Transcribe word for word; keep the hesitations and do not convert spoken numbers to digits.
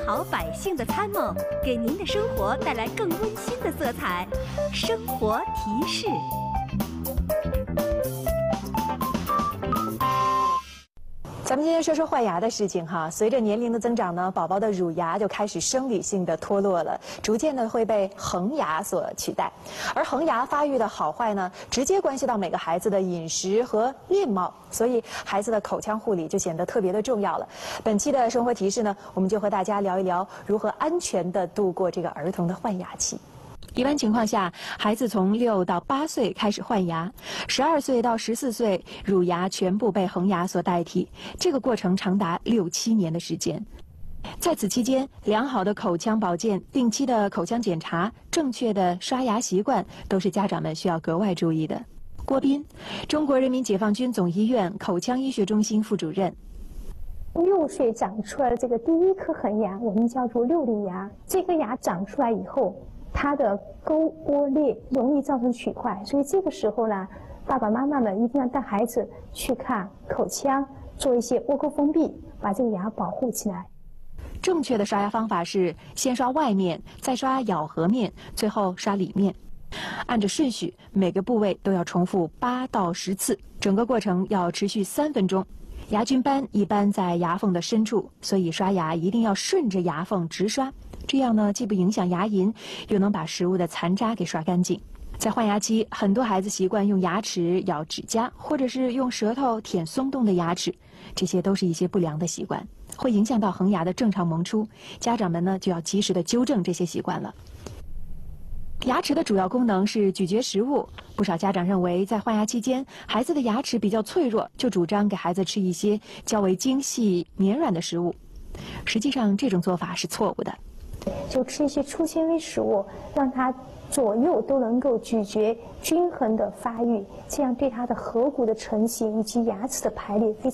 好百姓的参谋，给您的生活带来更温馨的色彩。生活提示。 咱们今天说说换牙的事情哈。随着年龄的增长呢，宝宝的乳牙就开始生理性的脱落了，逐渐的会被恒牙所取代。而恒牙发育的好坏呢，直接关系到每个孩子的饮食和面貌，所以孩子的口腔护理就显得特别的重要了。本期的生活提示呢，我们就和大家聊一聊如何安全的度过这个儿童的换牙期。一般情况下，孩子从六到八岁开始换牙，十二岁到十四岁，乳牙全部被恒牙所代替。这个过程长达六七年的时间。在此期间，良好的口腔保健、定期的口腔检查、正确的刷牙习惯，都是家长们需要格外注意的。郭斌，中国人民解放军总医院口腔医学中心副主任。 六岁长出来的这个第一颗恒牙，我们叫做六粒牙。这颗牙长出来以后，它的沟窝裂，容易造成龋坏，所以这个时候呢，爸爸妈妈们一定要带孩子去看口腔，做一些窝沟封闭，把这个牙保护起来。 正确的刷牙方法是先刷外面，再刷咬合面，最后刷里面。按着顺序，每个部位都要重复八到十次，整个过程要持续三分钟。牙菌斑一般在牙缝的深处，所以刷牙一定要顺着牙缝直刷。这样呢，既不影响牙龈，又能把食物的残渣给刷干净。在换牙期，很多孩子习惯用牙齿咬指甲，或者是用舌头舔松动的牙齿，这些都是一些不良的习惯，会影响到恒牙的正常萌出。家长们呢，就要及时的纠正这些习惯了。牙齿的主要功能是咀嚼食物，不少家长认为在换牙期间，孩子的牙齿比较脆弱，就主张给孩子吃一些较为精细、绵软的食物。实际上，这种做法是错误的。 就吃一些粗纤维食物，让它左右都能够咀嚼均衡的发育，这样对它的颌骨的成型以及牙齿的排列非常